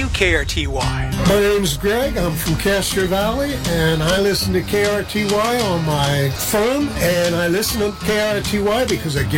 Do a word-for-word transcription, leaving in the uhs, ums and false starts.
on K R T Y. My name's Greg. I'm from Castro Valley, and I listen to K R T Y on my phone, and I listen to K R T Y because I get